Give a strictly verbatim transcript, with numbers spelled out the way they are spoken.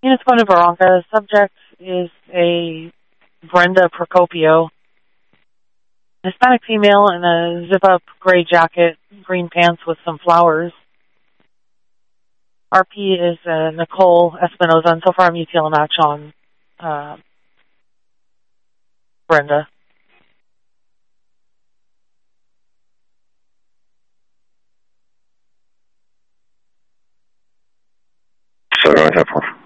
Venus Bona Barranca. Subject is a Brenda Procopio, Hispanic female in a zip-up gray jacket, green pants with some flowers. R P is uh, Nicole Espinoza, and so far I'm U T L match on uh, Brenda. So go ahead, four.